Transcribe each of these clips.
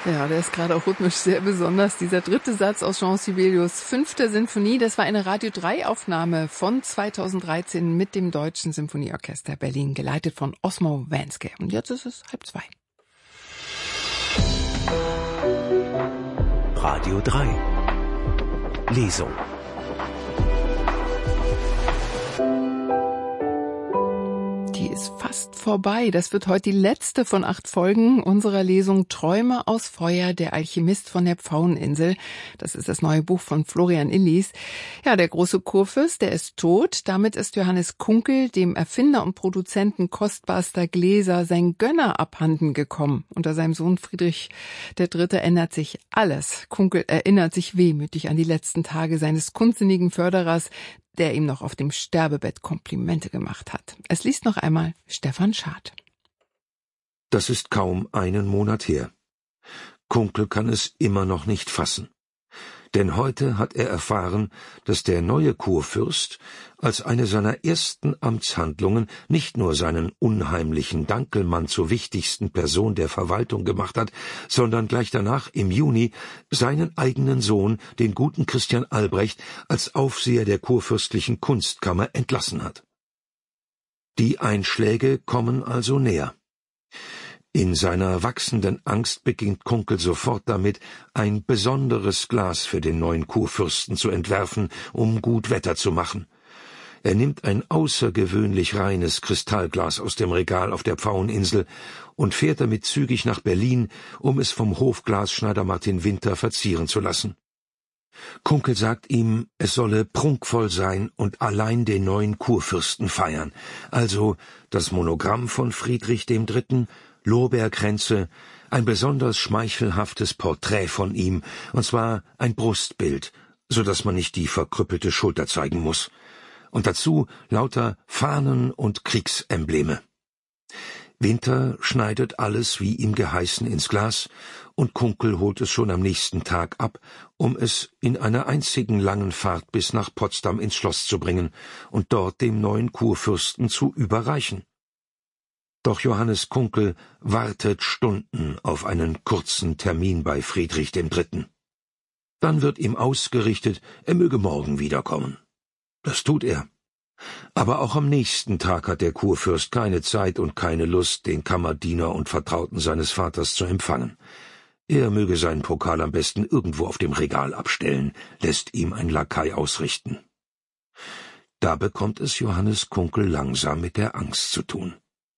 Ja, der ist gerade auch rhythmisch sehr besonders. Dieser dritte Satz aus Jean Sibelius' 5. Sinfonie, das war eine Radio 3-Aufnahme von 2013 mit dem Deutschen Symphonieorchester Berlin, geleitet von Osmo Wenske. Und jetzt ist es 1:30. Radio 3 Lesung. Die ist fast vorbei. Das wird heute die letzte von 8 Folgen unserer Lesung Träume aus Feuer, der Alchemist von der Pfaueninsel. Das ist das neue Buch von Florian Illies. Ja, der große Kurfürst, der ist tot. Damit ist Johannes Kunkel, dem Erfinder und Produzenten kostbarster Gläser, sein Gönner abhanden gekommen. Unter seinem Sohn Friedrich III. Ändert sich alles. Kunkel erinnert sich wehmütig an die letzten Tage seines kunstsinnigen Förderers, der ihm noch auf dem Sterbebett Komplimente gemacht hat. Es liest noch einmal Stefan Schad. Das ist kaum einen Monat her. Kunkel kann es immer noch nicht fassen. Denn heute hat er erfahren, dass der neue Kurfürst als eine seiner ersten Amtshandlungen nicht nur seinen unheimlichen Dankelmann zur wichtigsten Person der Verwaltung gemacht hat, sondern gleich danach im Juni seinen eigenen Sohn, den guten Christian Albrecht, als Aufseher der kurfürstlichen Kunstkammer entlassen hat. Die Einschläge kommen also näher. In seiner wachsenden Angst beginnt Kunkel sofort damit, ein besonderes Glas für den neuen Kurfürsten zu entwerfen, um gut Wetter zu machen. Er nimmt ein außergewöhnlich reines Kristallglas aus dem Regal auf der Pfaueninsel und fährt damit zügig nach Berlin, um es vom Hofglasschneider Martin Winter verzieren zu lassen. Kunkel sagt ihm, es solle prunkvoll sein und allein den neuen Kurfürsten feiern, also das Monogramm von Friedrich III., Lorbeerkränze, ein besonders schmeichelhaftes Porträt von ihm, und zwar ein Brustbild, so dass man nicht die verkrüppelte Schulter zeigen muss, und dazu lauter Fahnen und Kriegsembleme. Winter schneidet alles wie ihm geheißen ins Glas, und Kunkel holt es schon am nächsten Tag ab, um es in einer einzigen langen Fahrt bis nach Potsdam ins Schloss zu bringen und dort dem neuen Kurfürsten zu überreichen. Doch Johannes Kunkel wartet Stunden auf einen kurzen Termin bei Friedrich III. Dann wird ihm ausgerichtet, er möge morgen wiederkommen. Das tut er. Aber auch am nächsten Tag hat der Kurfürst keine Zeit und keine Lust, den Kammerdiener und Vertrauten seines Vaters zu empfangen. Er möge seinen Pokal am besten irgendwo auf dem Regal abstellen, lässt ihm ein Lakai ausrichten. Da bekommt es Johannes Kunkel langsam mit der Angst zu tun.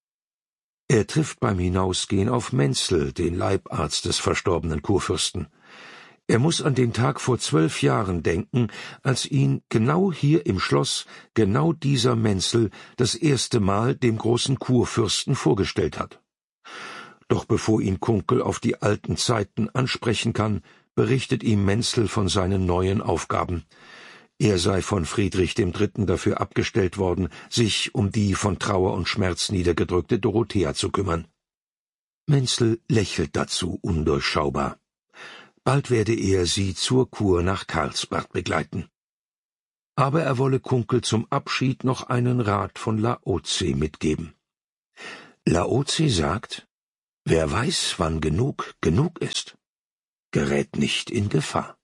Er trifft beim Hinausgehen auf Menzel, den Leibarzt des verstorbenen Kurfürsten. Er muss an den Tag vor 12 Jahren denken, als ihn genau hier im Schloss genau dieser Menzel das erste Mal dem großen Kurfürsten vorgestellt hat. Doch bevor ihn Kunkel auf die alten Zeiten ansprechen kann, berichtet ihm Menzel von seinen neuen Aufgaben. Er sei von Friedrich III. Dafür abgestellt worden, sich um die von Trauer und Schmerz niedergedrückte Dorothea zu kümmern. Menzel lächelt dazu undurchschaubar. Bald werde er sie zur Kur nach Karlsbad begleiten. Aber er wolle Kunkel zum Abschied noch einen Rat von Laozi mitgeben. Laozi sagt, wer weiß, wann genug ist, gerät nicht in Gefahr.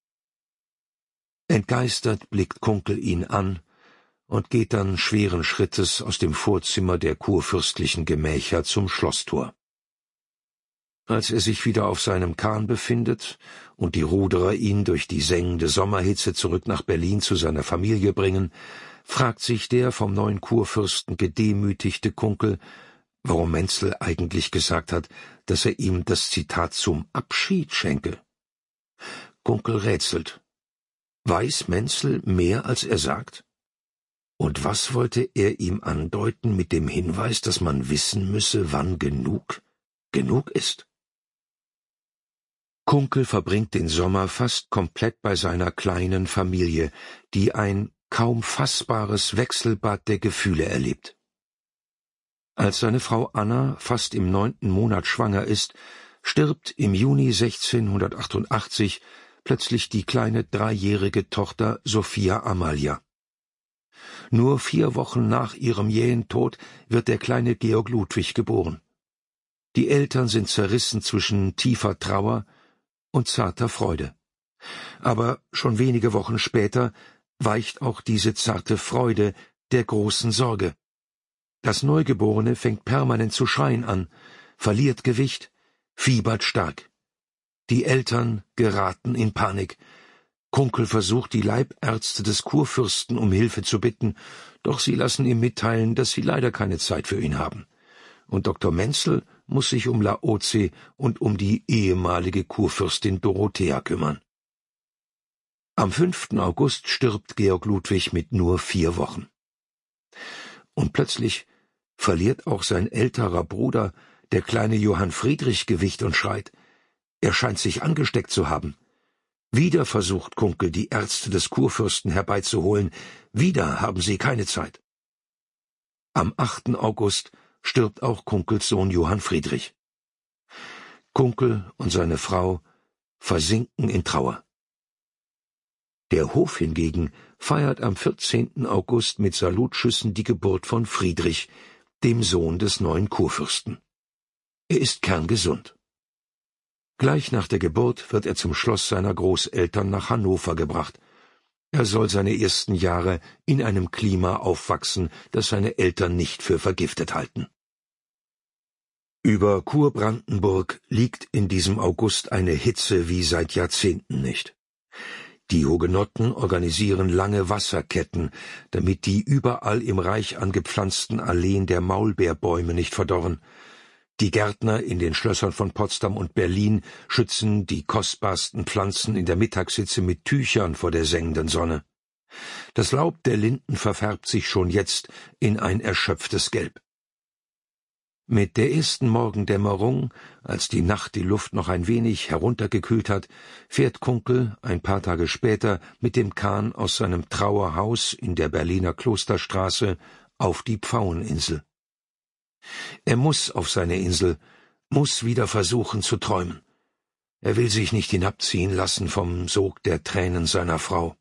Entgeistert blickt Kunkel ihn an und geht dann schweren Schrittes aus dem Vorzimmer der kurfürstlichen Gemächer zum Schlosstor. Als er sich wieder auf seinem Kahn befindet und die Ruderer ihn durch die sengende Sommerhitze zurück nach Berlin zu seiner Familie bringen, fragt sich der vom neuen Kurfürsten gedemütigte Kunkel, warum Menzel eigentlich gesagt hat, dass er ihm das Zitat zum Abschied schenke. Kunkel rätselt. Weiß Menzel mehr, als er sagt? Und was wollte er ihm andeuten mit dem Hinweis, dass man wissen müsse, wann genug ist? Kunkel verbringt den Sommer fast komplett bei seiner kleinen Familie, die ein kaum fassbares Wechselbad der Gefühle erlebt. Als seine Frau Anna fast im 9. Monat schwanger ist, stirbt im Juni 1688 plötzlich die kleine 3-jährige Tochter Sophia Amalia. Nur 4 Wochen nach ihrem jähen Tod wird der kleine Georg Ludwig geboren. Die Eltern sind zerrissen zwischen tiefer Trauer und zarter Freude. Aber schon wenige Wochen später weicht auch diese zarte Freude der großen Sorge. Das Neugeborene fängt permanent zu schreien an, verliert Gewicht, fiebert stark. Die Eltern geraten in Panik. Kunkel versucht, die Leibärzte des Kurfürsten um Hilfe zu bitten, doch sie lassen ihm mitteilen, dass sie leider keine Zeit für ihn haben. Und Dr. Menzel muss sich um Laozi und um die ehemalige Kurfürstin Dorothea kümmern. Am 5. August stirbt Georg Ludwig mit nur 4 Wochen. Und plötzlich verliert auch sein älterer Bruder, der kleine Johann Friedrich, Gewicht und schreit. Er scheint sich angesteckt zu haben. Wieder versucht Kunkel, die Ärzte des Kurfürsten herbeizuholen. Wieder haben sie keine Zeit. Am 8. August stirbt auch Kunkels Sohn Johann Friedrich. Kunkel und seine Frau versinken in Trauer. Der Hof hingegen feiert am 14. August mit Salutschüssen die Geburt von Friedrich, dem Sohn des neuen Kurfürsten. Er ist kerngesund. Gleich nach der Geburt wird er zum Schloss seiner Großeltern nach Hannover gebracht. Er soll seine ersten Jahre in einem Klima aufwachsen, das seine Eltern nicht für vergiftet halten. Über Kurbrandenburg liegt in diesem August eine Hitze wie seit Jahrzehnten nicht. Die Hugenotten organisieren lange Wasserketten, damit die überall im Reich angepflanzten Alleen der Maulbeerbäume nicht verdorren. Die Gärtner in den Schlössern von Potsdam und Berlin schützen die kostbarsten Pflanzen in der Mittagshitze mit Tüchern vor der sengenden Sonne. Das Laub der Linden verfärbt sich schon jetzt in ein erschöpftes Gelb. Mit der ersten Morgendämmerung, als die Nacht die Luft noch ein wenig heruntergekühlt hat, fährt Kunkel ein paar Tage später mit dem Kahn aus seinem Trauerhaus in der Berliner Klosterstraße auf die Pfaueninsel. Er muss auf seine Insel, muss wieder versuchen zu träumen. Er will sich nicht hinabziehen lassen vom Sog der Tränen seiner Frau.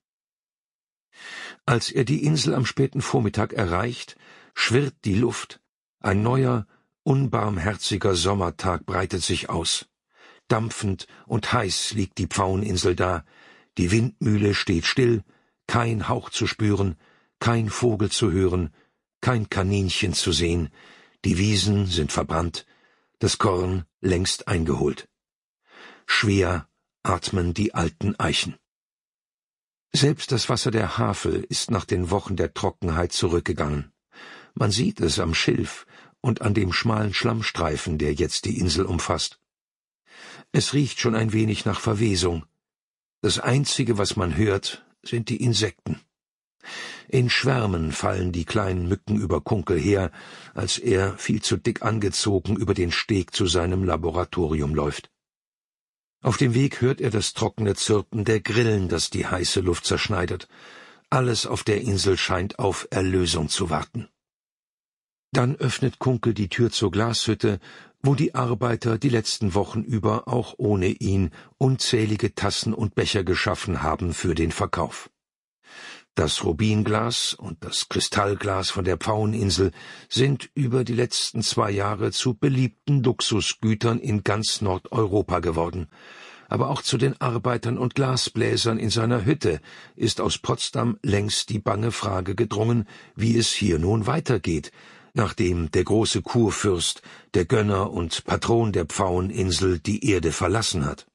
Als er die Insel am späten Vormittag erreicht, schwirrt die Luft, ein neuer, unbarmherziger Sommertag breitet sich aus. Dampfend und heiß liegt die Pfaueninsel da, die Windmühle steht still, kein Hauch zu spüren, kein Vogel zu hören, kein Kaninchen zu sehen, die Wiesen sind verbrannt, das Korn längst eingeholt. Schwer atmen die alten Eichen. Selbst das Wasser der Havel ist nach den Wochen der Trockenheit zurückgegangen. Man sieht es am Schilf und an dem schmalen Schlammstreifen, der jetzt die Insel umfasst. Es riecht schon ein wenig nach Verwesung. Das Einzige, was man hört, sind die Insekten. In Schwärmen fallen die kleinen Mücken über Kunkel her, als er, viel zu dick angezogen, über den Steg zu seinem Laboratorium läuft. Auf dem Weg hört er das trockene Zirpen der Grillen, das die heiße Luft zerschneidet. Alles auf der Insel scheint auf Erlösung zu warten. Dann öffnet Kunkel die Tür zur Glashütte, wo die Arbeiter die letzten Wochen über auch ohne ihn unzählige Tassen und Becher geschaffen haben für den Verkauf. Das Rubinglas und das Kristallglas von der Pfaueninsel sind über die letzten 2 Jahre zu beliebten Luxusgütern in ganz Nordeuropa geworden. Aber auch zu den Arbeitern und Glasbläsern in seiner Hütte ist aus Potsdam längst die bange Frage gedrungen, wie es hier nun weitergeht, nachdem der große Kurfürst, der Gönner und Patron der Pfaueninsel, die Erde verlassen hat.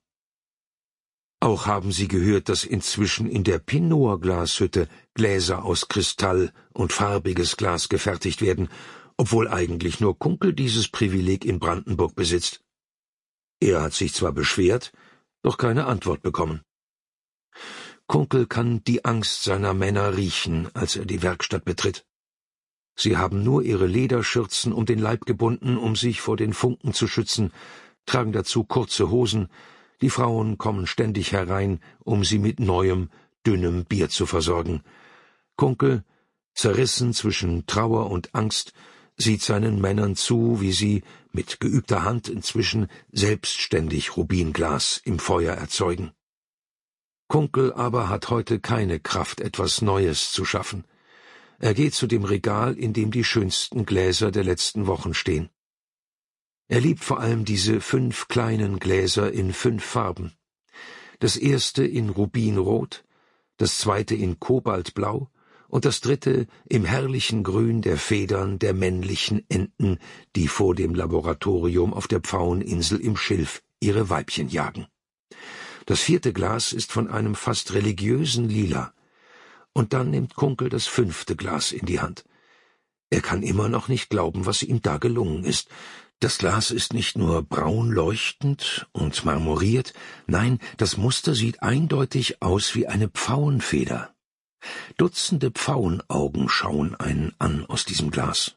Auch haben sie gehört, dass inzwischen in der Pinor-Glashütte Gläser aus Kristall und farbiges Glas gefertigt werden, obwohl eigentlich nur Kunkel dieses Privileg in Brandenburg besitzt. Er hat sich zwar beschwert, doch keine Antwort bekommen. Kunkel kann die Angst seiner Männer riechen, als er die Werkstatt betritt. Sie haben nur ihre Lederschürzen um den Leib gebunden, um sich vor den Funken zu schützen, tragen dazu kurze Hosen. Die Frauen kommen ständig herein, um sie mit neuem, dünnem Bier zu versorgen. Kunkel, zerrissen zwischen Trauer und Angst, sieht seinen Männern zu, wie sie mit geübter Hand inzwischen selbstständig Rubinglas im Feuer erzeugen. Kunkel aber hat heute keine Kraft, etwas Neues zu schaffen. Er geht zu dem Regal, in dem die schönsten Gläser der letzten Wochen stehen. Er liebt vor allem diese 5 kleinen Gläser in 5 Farben. Das erste in Rubinrot, das zweite in Kobaltblau und das dritte im herrlichen Grün der Federn der männlichen Enten, die vor dem Laboratorium auf der Pfaueninsel im Schilf ihre Weibchen jagen. Das 4. Glas ist von einem fast religiösen Lila. Und dann nimmt Kunkel das 5. Glas in die Hand. Er kann immer noch nicht glauben, was ihm da gelungen ist. Das Glas ist nicht nur braun leuchtend und marmoriert, nein, das Muster sieht eindeutig aus wie eine Pfauenfeder. Dutzende Pfauenaugen schauen einen an aus diesem Glas.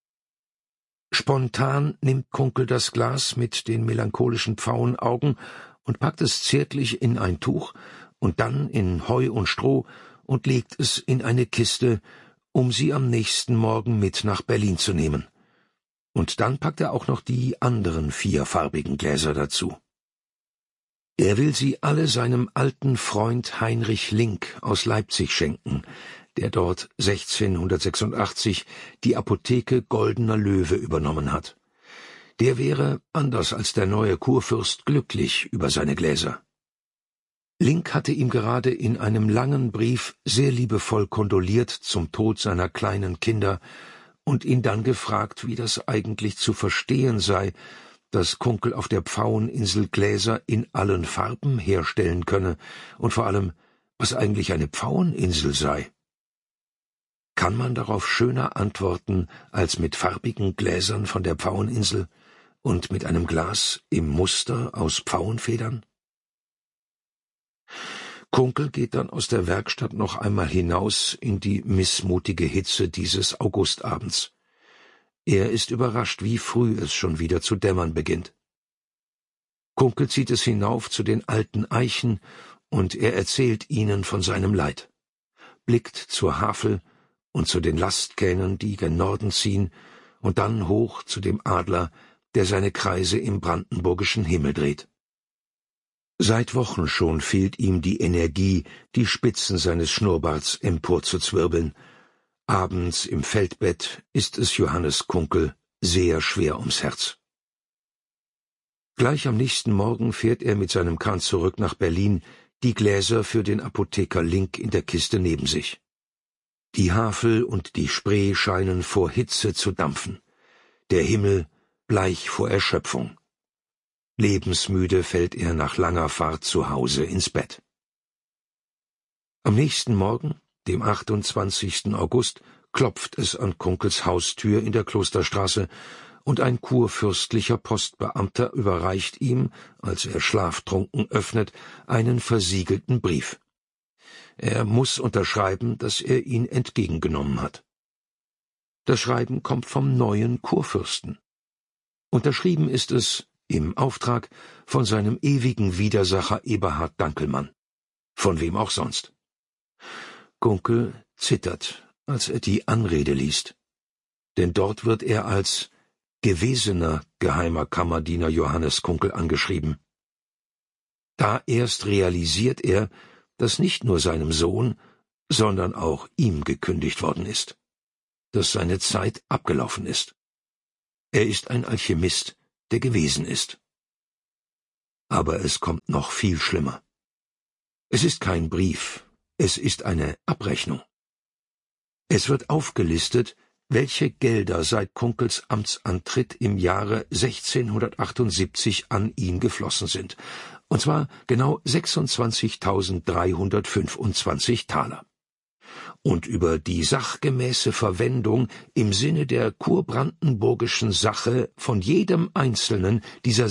Spontan nimmt Kunkel das Glas mit den melancholischen Pfauenaugen und packt es zärtlich in ein Tuch und dann in Heu und Stroh und legt es in eine Kiste, um sie am nächsten Morgen mit nach Berlin zu nehmen. Und dann packt er auch noch die anderen 4 farbigen Gläser dazu. Er will sie alle seinem alten Freund Heinrich Link aus Leipzig schenken, der dort 1686 die Apotheke Goldener Löwe übernommen hat. Der wäre, anders als der neue Kurfürst, glücklich über seine Gläser. Link hatte ihm gerade in einem langen Brief sehr liebevoll kondoliert zum Tod seiner kleinen Kinder und ihn dann gefragt, wie das eigentlich zu verstehen sei, dass Kunkel auf der Pfaueninsel Gläser in allen Farben herstellen könne und vor allem, was eigentlich eine Pfaueninsel sei. Kann man darauf schöner antworten als mit farbigen Gläsern von der Pfaueninsel und mit einem Glas im Muster aus Pfauenfedern? Kunkel geht dann aus der Werkstatt noch einmal hinaus in die missmutige Hitze dieses Augustabends. Er ist überrascht, wie früh es schon wieder zu dämmern beginnt. Kunkel zieht es hinauf zu den alten Eichen, und er erzählt ihnen von seinem Leid, blickt zur Havel und zu den Lastkähnen, die gen Norden ziehen, und dann hoch zu dem Adler, der seine Kreise im brandenburgischen Himmel dreht. Seit Wochen schon fehlt ihm die Energie, die Spitzen seines Schnurrbarts emporzuzwirbeln. Abends im Feldbett ist es Johannes Kunkel sehr schwer ums Herz. Gleich am nächsten Morgen fährt er mit seinem Kahn zurück nach Berlin, die Gläser für den Apotheker Link in der Kiste neben sich. Die Havel und die Spree scheinen vor Hitze zu dampfen, der Himmel bleich vor Erschöpfung. Lebensmüde fällt er nach langer Fahrt zu Hause ins Bett. Am nächsten Morgen, dem 28. August, klopft es an Kunkels Haustür in der Klosterstraße, und ein kurfürstlicher Postbeamter überreicht ihm, als er schlaftrunken öffnet, einen versiegelten Brief. Er muss unterschreiben, dass er ihn entgegengenommen hat. Das Schreiben kommt vom neuen Kurfürsten. Unterschrieben ist es, im Auftrag, von seinem ewigen Widersacher Eberhard Dankelmann. Von wem auch sonst. Kunkel zittert, als er die Anrede liest. Denn dort wird er als gewesener geheimer Kammerdiener Johannes Kunkel angeschrieben. Da erst realisiert er, dass nicht nur seinem Sohn, sondern auch ihm gekündigt worden ist, dass seine Zeit abgelaufen ist. Er ist ein Alchemist, der gewesen ist. Aber es kommt noch viel schlimmer. Es ist kein Brief, es ist eine Abrechnung. Es wird aufgelistet, welche Gelder seit Kunkels Amtsantritt im Jahre 1678 an ihn geflossen sind, und zwar genau 26.325 Taler. Und über die sachgemäße Verwendung im Sinne der kurbrandenburgischen Sache von jedem einzelnen dieser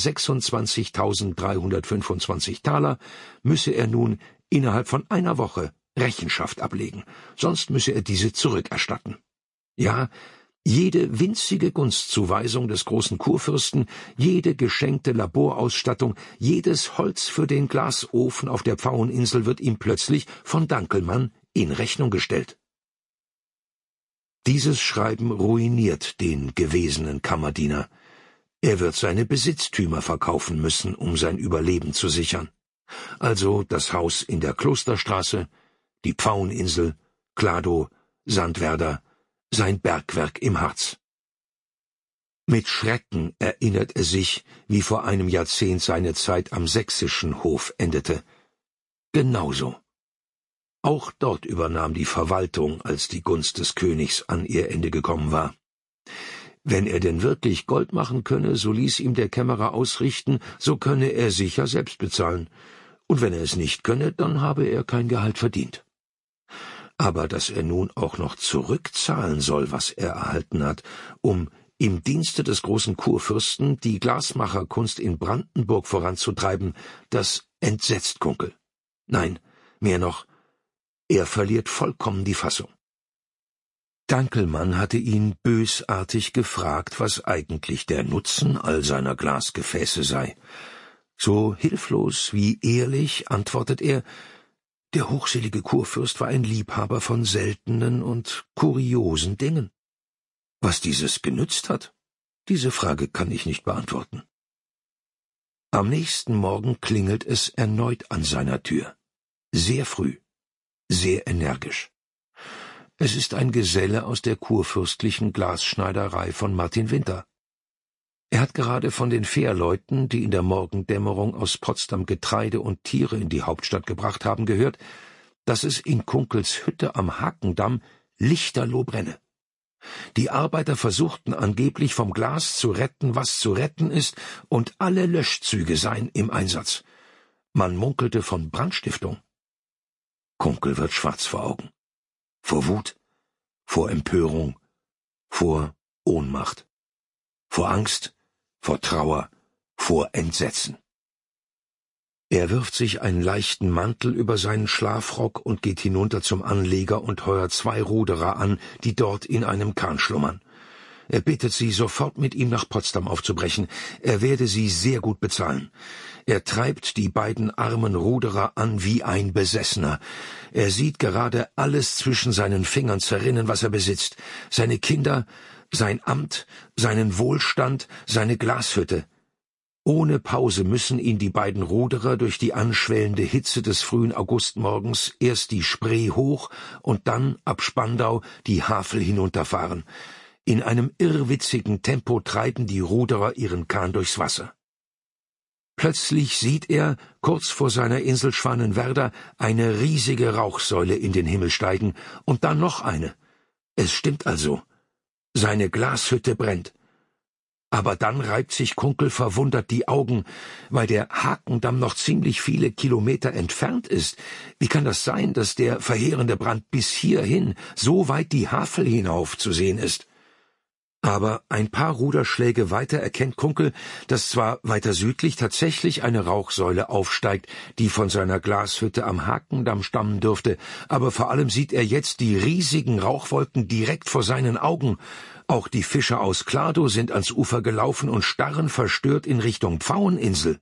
26.325 Taler müsse er nun innerhalb von einer Woche Rechenschaft ablegen, sonst müsse er diese zurückerstatten. Ja, jede winzige Gunstzuweisung des großen Kurfürsten, jede geschenkte Laborausstattung, jedes Holz für den Glasofen auf der Pfaueninsel wird ihm plötzlich von Dankelmann in Rechnung gestellt. Dieses Schreiben ruiniert den gewesenen Kammerdiener. Er wird seine Besitztümer verkaufen müssen, um sein Überleben zu sichern. Also das Haus in der Klosterstraße, die Pfaueninsel, Kladow, Sandwerder, sein Bergwerk im Harz. Mit Schrecken erinnert er sich, wie vor einem Jahrzehnt seine Zeit am sächsischen Hof endete. Genauso. Auch dort übernahm die Verwaltung, als die Gunst des Königs an ihr Ende gekommen war. Wenn er denn wirklich Gold machen könne, so ließ ihm der Kämmerer ausrichten, so könne er sicher selbst bezahlen. Und wenn er es nicht könne, dann habe er kein Gehalt verdient. Aber dass er nun auch noch zurückzahlen soll, was er erhalten hat, um im Dienste des großen Kurfürsten die Glasmacherkunst in Brandenburg voranzutreiben, das entsetzt Kunkel. Nein, mehr noch, er verliert vollkommen die Fassung. Dankelmann hatte ihn bösartig gefragt, was eigentlich der Nutzen all seiner Glasgefäße sei. So hilflos wie ehrlich antwortet er, der hochselige Kurfürst war ein Liebhaber von seltenen und kuriosen Dingen. Was dieses genützt hat, diese Frage kann ich nicht beantworten. Am nächsten Morgen klingelt es erneut an seiner Tür. Sehr früh, sehr energisch. Es ist ein Geselle aus der kurfürstlichen Glasschneiderei von Martin Winter. Er hat gerade von den Fährleuten, die in der Morgendämmerung aus Potsdam Getreide und Tiere in die Hauptstadt gebracht haben, gehört, dass es in Kunkels Hütte am Hakendamm lichterloh brenne. Die Arbeiter versuchten angeblich vom Glas zu retten, was zu retten ist, und alle Löschzüge seien im Einsatz. Man munkelte von Brandstiftung. Kunkel wird schwarz vor Augen. Vor Wut, vor Empörung, vor Ohnmacht, vor Angst, vor Trauer, vor Entsetzen. Er wirft sich einen leichten Mantel über seinen Schlafrock und geht hinunter zum Anleger und heuert 2 Ruderer an, die dort in einem Kahn schlummern. Er bittet sie, sofort mit ihm nach Potsdam aufzubrechen. Er werde sie sehr gut bezahlen. Er treibt die beiden armen Ruderer an wie ein Besessener. Er sieht gerade alles zwischen seinen Fingern zerrinnen, was er besitzt. Seine Kinder, sein Amt, seinen Wohlstand, seine Glashütte. Ohne Pause müssen ihn die beiden Ruderer durch die anschwellende Hitze des frühen Augustmorgens erst die Spree hoch und dann ab Spandau die Havel hinunterfahren. In einem irrwitzigen Tempo treiben die Ruderer ihren Kahn durchs Wasser. Plötzlich sieht er, kurz vor seiner Insel Schwanenwerder, eine riesige Rauchsäule in den Himmel steigen und dann noch eine. Es stimmt also. Seine Glashütte brennt. Aber dann reibt sich Kunkel verwundert die Augen, weil der Hakendamm noch ziemlich viele Kilometer entfernt ist. Wie kann das sein, dass der verheerende Brand bis hierhin, so weit die Havel hinauf zu sehen ist? Aber ein paar Ruderschläge weiter erkennt Kunkel, dass zwar weiter südlich tatsächlich eine Rauchsäule aufsteigt, die von seiner Glashütte am Hakendamm stammen dürfte, aber vor allem sieht er jetzt die riesigen Rauchwolken direkt vor seinen Augen. Auch die Fischer aus Klado sind ans Ufer gelaufen und starren verstört in Richtung Pfaueninsel.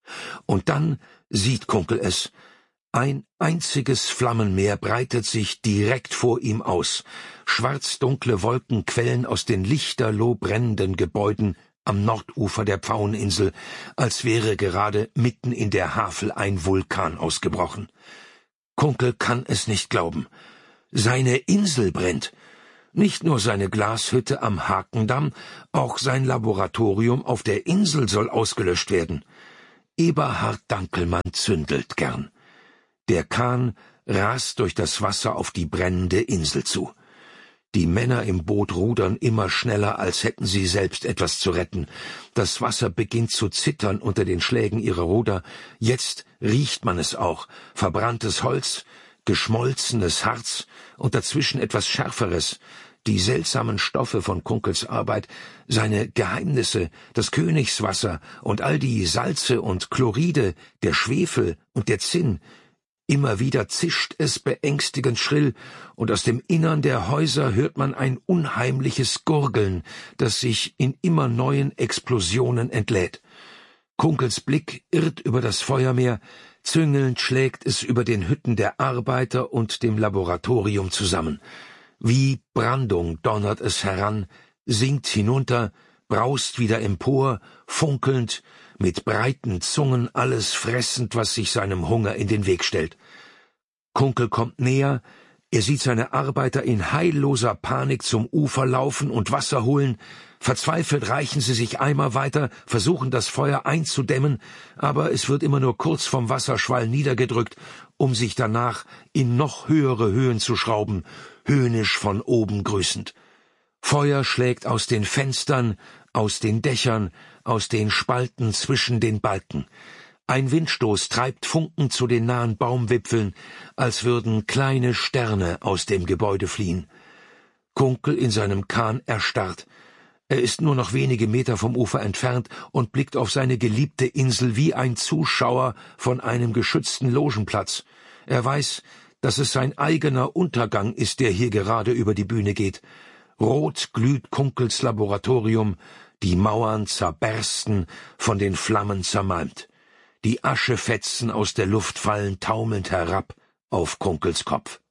Und dann sieht Kunkel es. Ein einziges Flammenmeer breitet sich direkt vor ihm aus. Schwarzdunkle Wolken quellen aus den lichterloh brennenden Gebäuden am Nordufer der Pfaueninsel, als wäre gerade mitten in der Havel ein Vulkan ausgebrochen. Kunkel kann es nicht glauben. Seine Insel brennt. Nicht nur seine Glashütte am Hakendamm, auch sein Laboratorium auf der Insel soll ausgelöscht werden. Eberhard Dankelmann zündelt gern. Der Kahn rast durch das Wasser auf die brennende Insel zu. Die Männer im Boot rudern immer schneller, als hätten sie selbst etwas zu retten. Das Wasser beginnt zu zittern unter den Schlägen ihrer Ruder. Jetzt riecht man es auch. Verbranntes Holz, geschmolzenes Harz und dazwischen etwas Schärferes. Die seltsamen Stoffe von Kunkels Arbeit, seine Geheimnisse, das Königswasser und all die Salze und Chloride, der Schwefel und der Zinn. Immer wieder zischt es beängstigend schrill, und aus dem Innern der Häuser hört man ein unheimliches Gurgeln, das sich in immer neuen Explosionen entlädt. Kunkels Blick irrt über das Feuermeer, züngelnd schlägt es über den Hütten der Arbeiter und dem Laboratorium zusammen. Wie Brandung donnert es heran, sinkt hinunter, braust wieder empor, funkelnd, mit breiten Zungen alles fressend, was sich seinem Hunger in den Weg stellt. Kunkel kommt näher, Er sieht seine Arbeiter in heilloser Panik zum Ufer laufen und Wasser holen. Verzweifelt reichen sie sich Eimer weiter, versuchen das Feuer einzudämmen, aber es wird immer nur kurz vom Wasserschwall niedergedrückt, um sich danach in noch höhere Höhen zu schrauben, höhnisch von oben grüßend. Feuer schlägt aus den Fenstern, aus den Dächern, aus den Spalten zwischen den Balken. Ein Windstoß treibt Funken zu den nahen Baumwipfeln, als würden kleine Sterne aus dem Gebäude fliehen. Kunkel in seinem Kahn erstarrt. Er ist nur noch wenige Meter vom Ufer entfernt und blickt auf seine geliebte Insel wie ein Zuschauer von einem geschützten Logenplatz. Er weiß, dass es sein eigener Untergang ist, der hier gerade über die Bühne geht. Rot glüht Kunkels Laboratorium, die Mauern zerbersten, von den Flammen zermalmt. Die Aschefetzen aus der Luft fallen taumelnd herab auf Kunkels Kopf.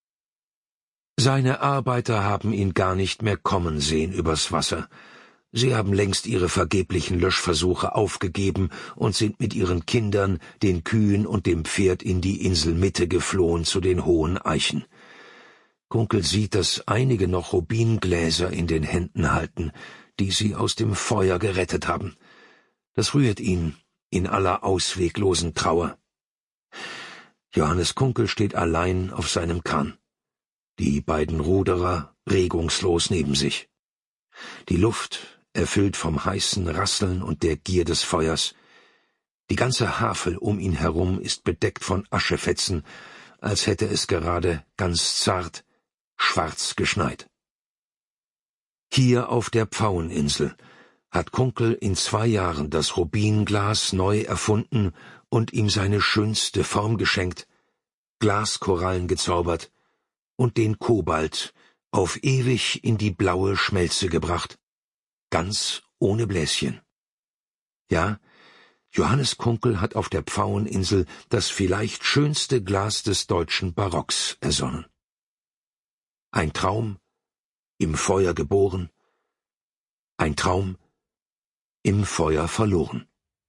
Seine Arbeiter haben ihn gar nicht mehr kommen sehen übers Wasser. Sie haben längst ihre vergeblichen Löschversuche aufgegeben und sind mit ihren Kindern, den Kühen und dem Pferd in die Inselmitte geflohen zu den hohen Eichen. Kunkel sieht, dass einige noch Rubingläser in den Händen halten, die sie aus dem Feuer gerettet haben. Das rührt ihn in aller ausweglosen Trauer. Johannes Kunkel steht allein auf seinem Kahn. Die beiden Ruderer regungslos neben sich. Die Luft erfüllt vom heißen Rasseln und der Gier des Feuers. Die ganze Havel um ihn herum ist bedeckt von Aschefetzen, als hätte es gerade ganz zart, schwarz geschneit. Hier auf der Pfaueninsel hat Kunkel in 2 Jahren das Rubinglas neu erfunden und ihm seine schönste Form geschenkt, Glaskorallen gezaubert und den Kobalt auf ewig in die blaue Schmelze gebracht, ganz ohne Bläschen. Ja, Johannes Kunkel hat auf der Pfaueninsel das vielleicht schönste Glas des deutschen Barocks ersonnen. Ein Traum, im Feuer geboren, ein Traum, im Feuer verloren.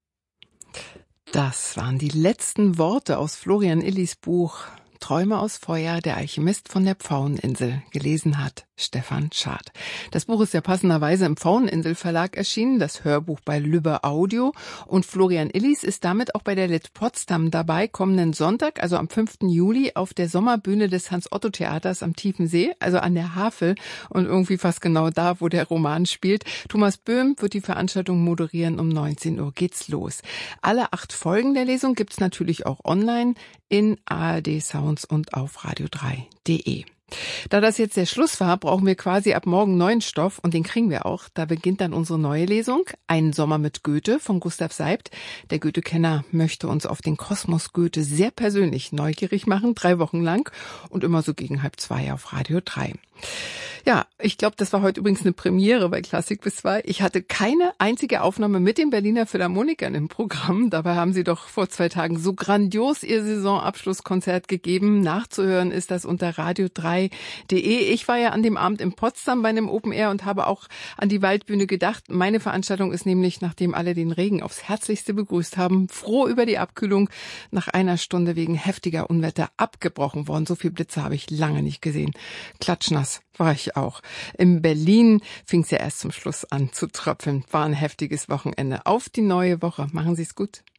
Das waren die letzten Worte aus Florian Illis Buch Träume aus Feuer, der Alchemist von der Pfaueninsel. Gelesen hat Stefan Schad. Das Buch ist ja passenderweise im Pfaueninsel Verlag erschienen, das Hörbuch bei Lübbe Audio. Und Florian Illis ist damit auch bei der Lit Potsdam dabei, kommenden Sonntag, also am 5. Juli, auf der Sommerbühne des Hans-Otto-Theaters am Tiefen See, also an der Havel und irgendwie fast genau da, wo der Roman spielt. Thomas Böhm wird die Veranstaltung moderieren, um 19 Uhr geht's los. Alle 8 Folgen der Lesung gibt's natürlich auch online in ARD Sounds und auf radio3.de. Da das jetzt der Schluss war, brauchen wir quasi ab morgen neuen Stoff und den kriegen wir auch. Da beginnt dann unsere neue Lesung, Ein Sommer mit Goethe von Gustav Seibt. Der Goethe-Kenner möchte uns auf den Kosmos Goethe sehr persönlich neugierig machen, 3 Wochen lang und immer so gegen 1:30 auf Radio 3. Ja, ich glaube, das war heute übrigens eine Premiere bei Klassik bis 2. Ich hatte keine einzige Aufnahme mit den Berliner Philharmonikern im Programm. Dabei haben sie doch vor 2 Tagen so grandios ihr Saisonabschlusskonzert gegeben. Nachzuhören ist das unter radio3.de. Ich war ja an dem Abend in Potsdam bei einem Open Air und habe auch an die Waldbühne gedacht. Meine Veranstaltung ist nämlich, nachdem alle den Regen aufs Herzlichste begrüßt haben, froh über die Abkühlung, nach 1 Stunde wegen heftiger Unwetter abgebrochen worden. So viel Blitze habe ich lange nicht gesehen. Klatschnass war ich auch. In Berlin fing es ja erst zum Schluss an zu tröpfeln. War ein heftiges Wochenende. Auf die neue Woche. Machen Sie es gut.